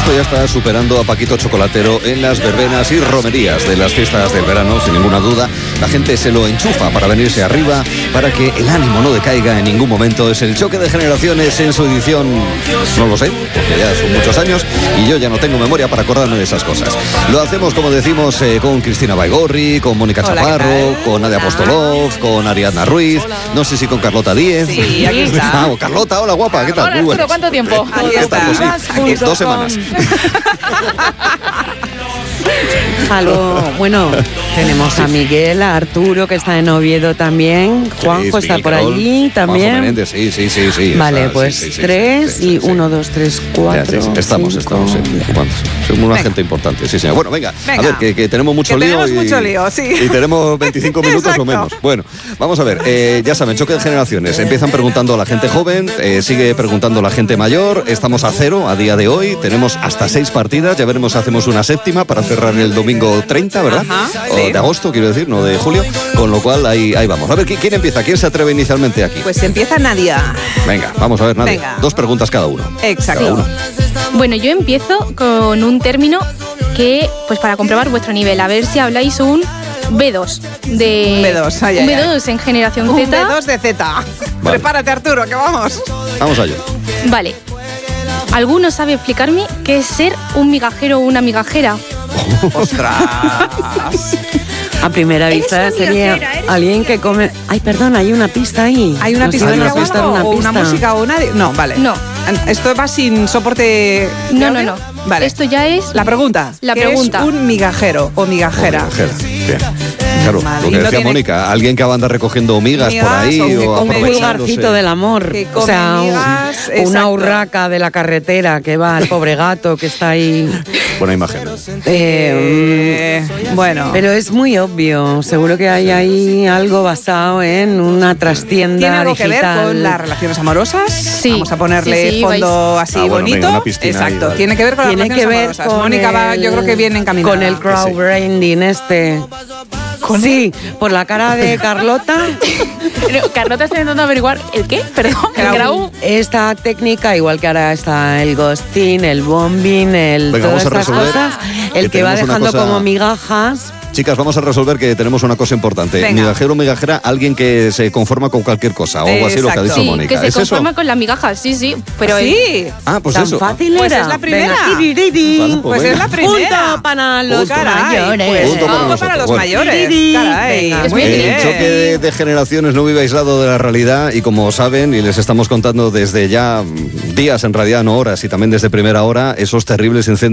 esto ya está superando a Paquito Chocolatero en las verbenas y romerías de las fiestas del verano, sin ninguna duda. La gente se lo enchufa para venirse arriba, para que el ánimo no decaiga en ningún momento. Es el Choque de Generaciones en su edición, no lo sé, porque ya son muchos años y yo ya no tengo memoria para acordarme de esas cosas. Lo hacemos, como decimos, con Cristina Baigorri, con Mónica Chaparro, con Nadia Apostolov, con Ariadna Ruiz, no sé si con Carlota Díez. Sí, aquí está. Carlota, hola guapa, ¿qué tal? Hola, Arturo, ¿cuánto tiempo? ¿Qué tal? Pues sí, 2 semanas. Algo, bueno, tenemos a Miguel, a Arturo, que está en Oviedo también, Juanjo está por allí también. Juanjo Menéndez, sí. Vale, está, pues sí, 3 y 1, 2, 3, 4. Ya, sí, estamos. Somos una gente importante, sí, señor. Bueno, venga. A ver, que tenemos mucho lío. Y tenemos 25 minutos o menos. Bueno, vamos a ver, ya saben, Choque de Generaciones. Empiezan preguntando a la gente joven, sigue preguntando la gente mayor. Estamos a 0 a día de hoy. Tenemos hasta 6 partidas. Ya veremos si hacemos una séptima para cerrar el domingo 30, ¿verdad? O de agosto, quiero decir, no de julio. Con lo cual, ahí vamos. A ver, ¿quién empieza? ¿Quién se atreve inicialmente aquí? Pues empieza Nadia. Venga, vamos a ver, Nadia. Venga. 2 preguntas cada uno. Exacto. Bueno, yo empiezo con un término que, pues para comprobar vuestro nivel, a ver si habláis un B2 de... Un B2, un B2 en generación un Z. B2 de Z. Vale. Prepárate, Arturo, que vamos. Vamos allá. Vale. ¿Alguno sabe explicarme qué es ser un migajero o una migajera? ¡Ostras! A primera vista sería alguien que come... Ay, perdón, hay una pista ahí. ¿Hay una pista de algo o una música o una... No, vale. No. ¿Esto va sin soporte? No. Vale. Esto ya es... La pregunta. La ¿Qué pregunta. es un migajero o migajera? Bien. Claro, Vale. lo Y que no decía tiene- Mónica, alguien que anda recogiendo migas por ahí o que o come Un aprovechándose. pulgarcito del amor. Que O sea, come migas, una exacto. urraca de la carretera que va al pobre gato que está ahí. Buena imagen. Bueno. Pero es muy obvio. Seguro que hay ahí algo basado en una trastienda ¿Tiene algo que digital. ver con las relaciones amorosas? Sí. Vamos a ponerle Sí, fondo así bueno, bonito. venga, una piscina ahí, Exacto. vale. Tiene que ver con las Tiene que relaciones ver amorosas. con Mónica va, yo creo que viene encaminada. con el crowdbranding este. Sí, por la cara de Carlota. Pero Carlota está intentando averiguar ¿el qué? Perdón, el grau. Esta técnica, igual que ahora está el ghosting, el bombing, Venga, todas vamos a estas resolver cosas, el que que va tenemos una dejando cosa- como migajas. Chicas, vamos a resolver que tenemos una cosa importante. Venga. Migajero o migajera, alguien que se conforma con cualquier cosa o algo así, lo que ha dicho Exacto. Sí, Mónica. que se ¿Es conforma eso? con las migajas, sí. Pero Sí. Ah, pues Tan eso. fácil Pues era. es la primera. Venga, tiririrí. Vale, Pues venga. es la primera. Punto para los Caray, mayores. pues, Punto para punto nosotros. para los Bueno. mayores. Venga. Caray, Es muy muy bien. El choque de generaciones no vive aislado de la realidad y como saben, y les estamos contando desde ya días, en realidad no horas, y también desde primera hora, esos terribles incendios